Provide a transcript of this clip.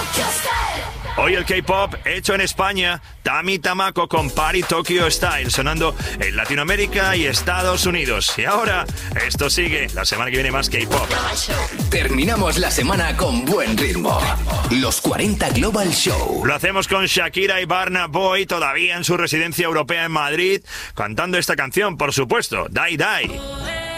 Hoy el K-pop hecho en España, Tami Tamako con Party Tokyo Style, sonando en Latinoamérica y Estados Unidos. Y ahora, esto sigue. La semana que viene más K-pop. Terminamos la semana con buen ritmo. Los 40 Global Show. Lo hacemos con Shakira y Burna Boy, todavía en su residencia europea en Madrid, cantando esta canción, por supuesto, Die Die.